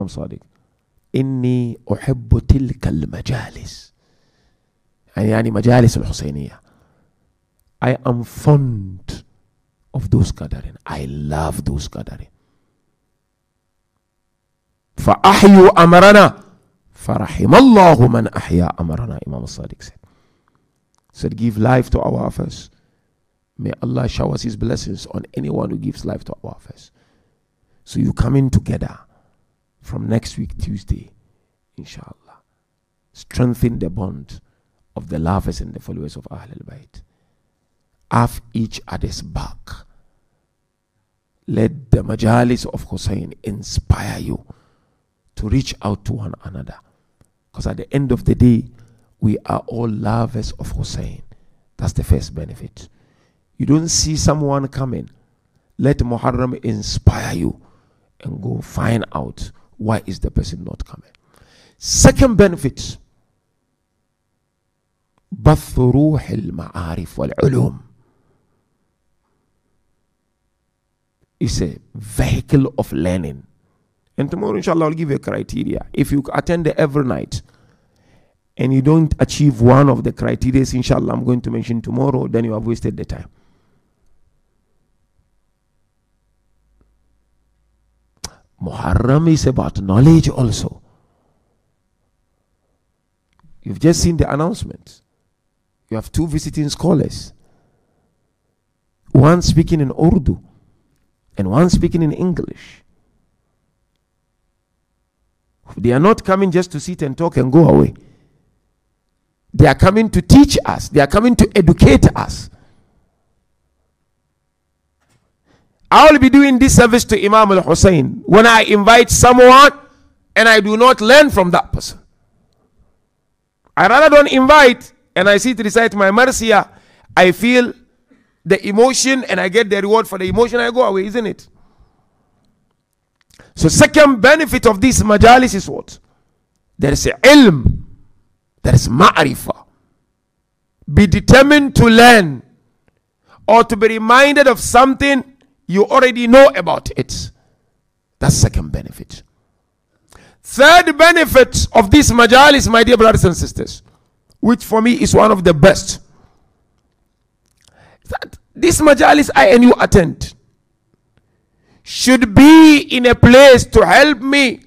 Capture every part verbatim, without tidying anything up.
Sadiq. Inni uhibbu tilka al-majalis. Yani majalis al-Husayniyah. I am fond of those gathering. I love those gathering. فَأَحْيُوا أَمَرَنَا فَرَحِمَ اللَّهُ مَنْ أَحْيَا أَمَرَنَا. Imam Sadiq said. Said, give life to our affairs. May Allah showers his blessings on anyone who gives life to our affairs. So you come in together from next week, Tuesday, inshallah. Strengthen the bond of the lovers and the followers of Ahl al-Bayt. Have each other's back. Let the majalis of Hussein inspire you to reach out to one another. Because at the end of the day, we are all lovers of Hussein. That's the first benefit. You don't see someone coming. Let Muharram inspire you and go find out why is the person not coming. Second benefit, بث روح المعارف والعلوم. It's a vehicle of learning. And tomorrow, inshallah, I'll give you a criteria. If you attend every night and you don't achieve one of the criteria, inshallah, I'm going to mention tomorrow, then you have wasted the time. Muharram is about knowledge also. You've just seen the announcement. You have two visiting scholars. One speaking in Urdu and one speaking in English. They are not coming just to sit and talk and go away. They are coming to teach us. They are coming to educate us. I will be doing this service to Imam al-Hussein when I invite someone and I do not learn from that person. I rather don't invite and I sit to recite my Marsiya. I feel the emotion and I get the reward for the emotion. I go away, isn't it? So second benefit of this majalis is what? There is ilm. There is ma'rifah. Be determined to learn or to be reminded of something you already know about it. That's second benefit. Third benefit of this majalis, my dear brothers and sisters, which for me is one of the best, that this majalis I and you attend should be in a place to help me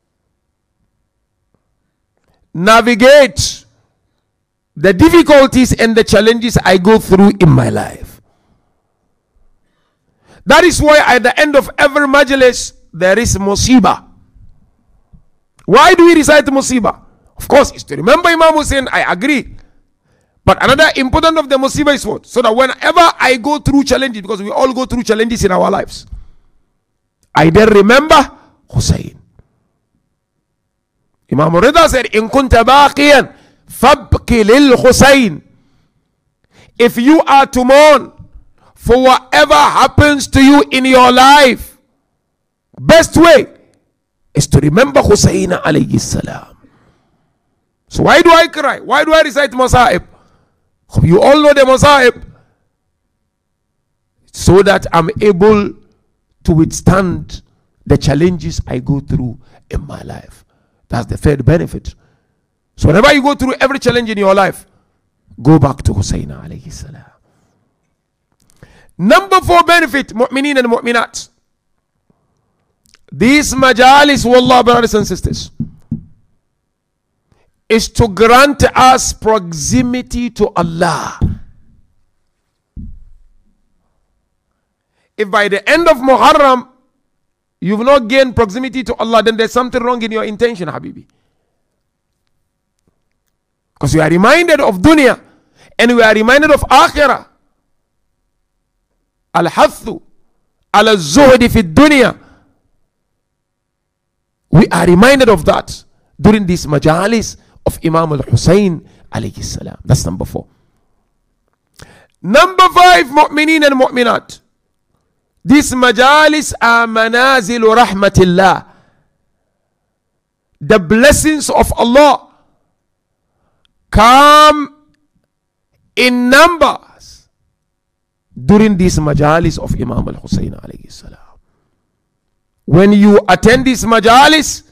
navigate the difficulties and the challenges I go through in my life. That is why at the end of every majlis there is musibah. Why do we recite musibah? Of course, it's to remember Imam Hussein, I agree. But another important of the musibah is what? So that whenever I go through challenges, because we all go through challenges in our lives, I then remember Hussein. Imam Rida said, In kunta baqiyan, fabki lil Hussein. If you are to mourn for whatever happens to you in your life, best way is to remember Hussein alayhi salam. So why do I cry? Why do I recite Masa'ib? You all know the Masa'ib. So that I'm able to withstand the challenges I go through in my life. That's the third benefit. So whenever you go through every challenge in your life, go back to Hussein alayhi salam. Number four benefit, mu'mineen and mu'minat. These majalis, wallah, brothers and sisters, is to grant us proximity to Allah. If by the end of Muharram you've not gained proximity to Allah, then there's something wrong in your intention, Habibi. Because we are reminded of dunya and we are reminded of akhirah. Al-hathu ala zuhdi fi dunya. We are reminded of that during this majalis of Imam al-Hussein alayhi salam. That's number four. Number five, mu'mineen and mu'minat. These majalis are manazilu rahmatillah. The blessings of Allah come in numbers during these majalis of Imam al-Hussein alayhi salam. When you attend this majalis,